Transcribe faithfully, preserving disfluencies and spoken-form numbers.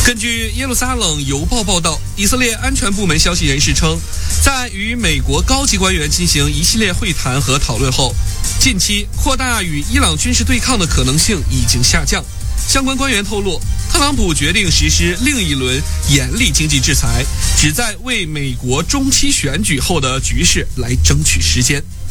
根据耶路撒冷邮报报道，以色列安全部门消息人士称，在与美国高级官员进行一系列会谈和讨论后，近期扩大与伊朗军事对抗的可能性已经下降。相关官员透露，特朗普决定实施另一轮严厉经济制裁，旨在为美国中期选举后的局势来争取时间。